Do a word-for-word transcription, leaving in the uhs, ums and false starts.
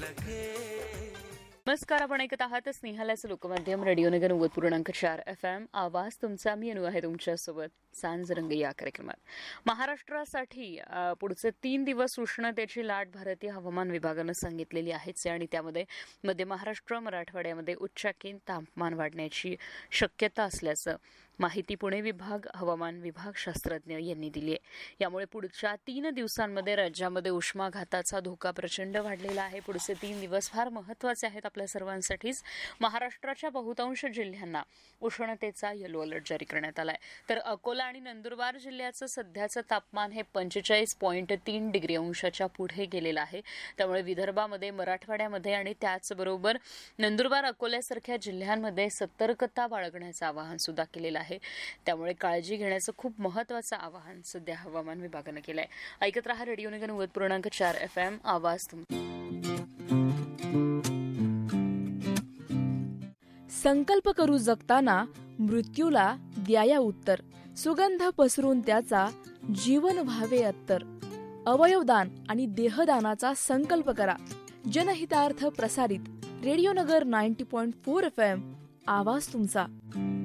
नमस्कार, आपण ऐकत आहात स्नेहालयाचं लोकमाध्यम रेडिओनगर नव्वद पूर्णांक चार एफ एम. आवाज तुमचा. मी अनु आहे तुमच्यासोबत सांज रंग या कार्यक्रमात. महाराष्ट्रासाठी पुढचे तीन दिवस उष्णतेची लाट भारतीय हवामान विभागानं सांगितलेली आहेच आणि त्यामध्ये मध्य महाराष्ट्र, मराठवाड्यामध्ये उच्चांकी तापमान वाढण्याची शक्यता असल्याचं माहिती पुणे विभाग हवामान विभाग शास्त्रज्ञ यांनी दिली आहे. यामुळे पुढच्या तीन दिवसांमध्ये राज्यामध्ये उष्माघाताचा धोका प्रचंड वाढलेला आहे. पुढचे तीन दिवस फार महत्वाचे आहेत आपल्या सर्वांसाठीच. महाराष्ट्राच्या बहुतांश जिल्ह्यांना उष्णतेचा येलो अलर्ट जारी करण्यात आलाय. तर अकोला आणि नंदुरबार जिल्ह्याचं सध्याचं तापमान हे पंचेचाळीस पॉईंट तीन डिग्री अंशाच्या पुढे गेलेलं आहे. त्यामुळे विदर्भामध्ये, मराठवाड्यामध्ये आणि त्याचबरोबर नंदुरबार, अकोल्यासारख्या जिल्ह्यांमध्ये सतर्कता बाळगण्याचं आवाहन सुद्धा केलेलं आहे. त्यामुळे काळजी घेण्याचं खूप महत्वाचं आवाहन सध्या हवामान विभागानं केलंय. ऐकत रहा रेडिओनगर नव्वद पूर्णांक चार एफ एम. आवाज तुमचा. संकल्प करू जगताना मृत्यूला द्याया उत्तर, सुगंध पसरून त्याचा जीवन व्हावे अत्तर. अवयवदान आणि देहदानाचा संकल्प करा. जनहितार्थ प्रसारित रेडिओनगर नव्वद पॉईंट चार एफ एम. आवाज तुमचा.